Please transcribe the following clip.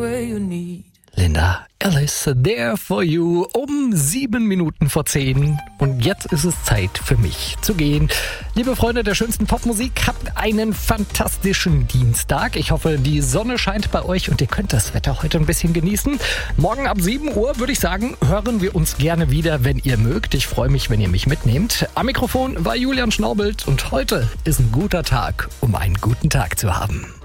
way you need. Linda Alice, There for You, um 7 Minuten vor 10. Und jetzt ist es Zeit für mich zu gehen. Liebe Freunde der schönsten Popmusik, habt einen fantastischen Dienstag. Ich hoffe, die Sonne scheint bei euch und ihr könnt das Wetter heute ein bisschen genießen. Morgen ab 7 Uhr, würde ich sagen, hören wir uns gerne wieder, wenn ihr mögt. Ich freue mich, wenn ihr mich mitnehmt. Am Mikrofon war Julian Schnaubelt und heute ist ein guter Tag, um einen guten Tag zu haben.